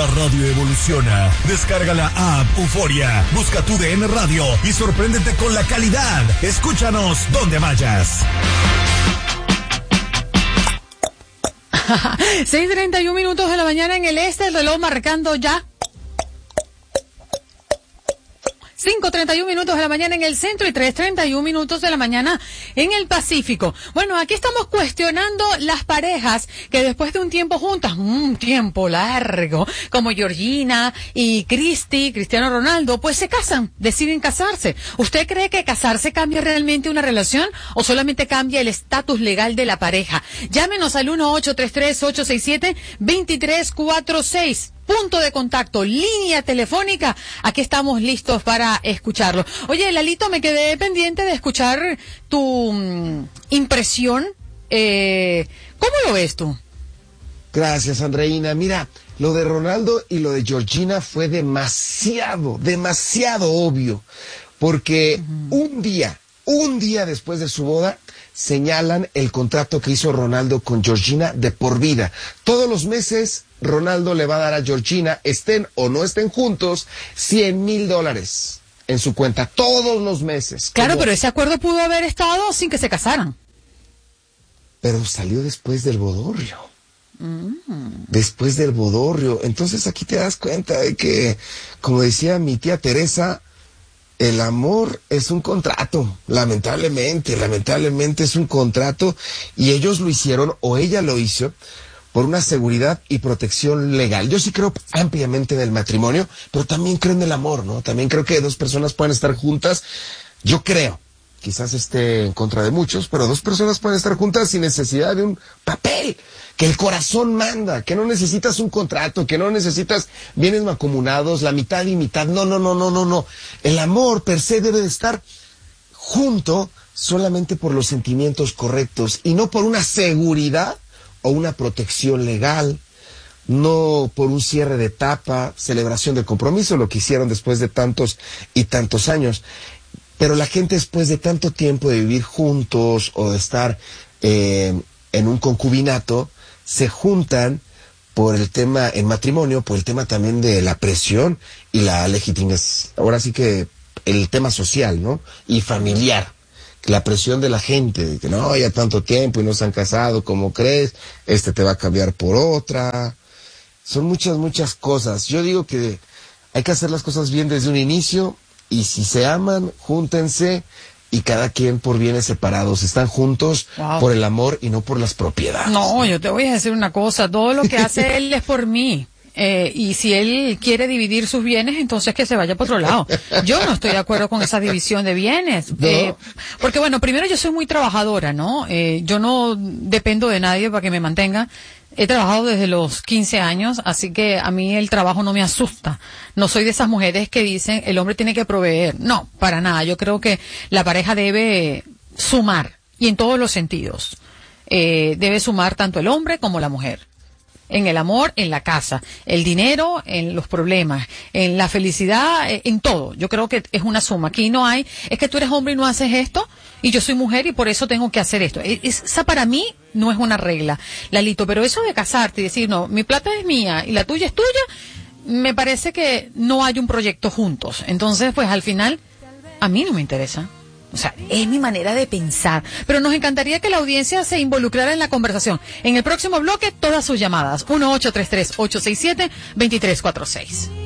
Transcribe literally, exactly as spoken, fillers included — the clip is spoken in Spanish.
La radio evoluciona. Descarga la app Euforia, busca tu D N Radio y sorpréndete con la calidad. Escúchanos donde vayas. seis treinta y uno minutos de la mañana en el este, el reloj marcando ya cinco treinta y uno minutos de la mañana en el centro y tres treinta y uno minutos de la mañana en el Pacífico. Bueno, aquí estamos cuestionando las parejas que después de un tiempo juntas, un tiempo largo, como Georgina y Cristi, Cristiano Ronaldo, pues se casan, deciden casarse. ¿Usted cree que casarse cambia realmente una relación o solamente cambia el estatus legal de la pareja? Llámenos al uno ocho tres tres, ocho seis siete, dos tres cuatro seis. Punto de contacto, línea telefónica. Aquí estamos listos para escucharlo. Oye, Lalito, me quedé pendiente de escuchar tu mm, impresión. Eh, ¿Cómo lo ves tú? Gracias, Andreina. Mira, lo de Ronaldo y lo de Georgina fue demasiado, demasiado obvio. Porque uh-huh. un día, un día después de su boda, señalan el contrato que hizo Ronaldo con Georgina de por vida. Todos los meses Ronaldo le va a dar a Georgina, estén o no estén juntos, cien mil dólares en su cuenta, todos los meses. Claro, como... pero ese acuerdo pudo haber estado sin que se casaran. Pero salió después del bodorrio. Mm. Después del bodorrio. Entonces aquí te das cuenta de que, como decía mi tía Teresa, el amor es un contrato, lamentablemente, lamentablemente es un contrato, y ellos lo hicieron, o ella lo hizo, por una seguridad y protección legal. Yo sí creo ampliamente en el matrimonio, pero también creo en el amor, ¿no? También creo que dos personas pueden estar juntas, yo creo, quizás esté en contra de muchos, pero dos personas pueden estar juntas sin necesidad de un papel, que el corazón manda, que no necesitas un contrato, que no necesitas bienes mancomunados, la mitad y mitad, no, no, no, no, no, no. El amor per se debe de estar junto solamente por los sentimientos correctos y no por una seguridad o una protección legal, no por un cierre de etapa, celebración de compromiso, lo que hicieron después de tantos y tantos años. Pero la gente después de tanto tiempo de vivir juntos o de estar eh, en un concubinato, se juntan por el tema, en matrimonio, por el tema también de la presión y la legitimación, ahora sí que el tema social, ¿no? Y familiar. La presión de la gente, de que no, ya tanto tiempo y no se han casado, ¿cómo crees? Este te va a cambiar por otra. Son muchas, muchas cosas. Yo digo que hay que hacer las cosas bien desde un inicio, y si se aman, júntense, y cada quien por bienes separados. Están juntos wow. por el amor y no por las propiedades. No, yo te voy a decir una cosa, todo lo que hace él es por mí. Eh, y si él quiere dividir sus bienes, entonces que se vaya por otro lado. Yo no estoy de acuerdo con esa división de bienes. No. Eh, porque bueno, primero yo soy muy trabajadora, ¿no? Eh, yo no dependo de nadie para que me mantenga. He trabajado desde los quince años, así que a mí el trabajo no me asusta. No soy de esas mujeres que dicen el hombre tiene que proveer. No, para nada. Yo creo que la pareja debe sumar, y en todos los sentidos. Eh, debe sumar tanto el hombre como la mujer. En el amor, en la casa, el dinero, en los problemas, en la felicidad, en todo. Yo creo que es una suma. Aquí no hay, es que tú eres hombre y no haces esto, y yo soy mujer y por eso tengo que hacer esto. Esa para mí no es una regla, Lalito, pero eso de casarte y decir, no, mi plata es mía y la tuya es tuya, me parece que no hay un proyecto juntos. Entonces, pues al final, a mí no me interesa. O sea, es mi manera de pensar. Pero nos encantaría que la audiencia se involucrara en la conversación. En el próximo bloque, todas sus llamadas. uno ocho tres tres, ocho seis siete, dos tres cuatro seis.